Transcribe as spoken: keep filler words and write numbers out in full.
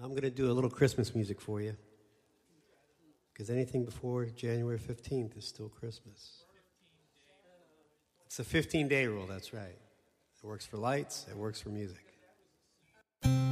I'm going to do a little Christmas music for you. Because anything before January fifteenth is still Christmas. It's a fifteen-day rule, that's right. It works for lights, it works for music.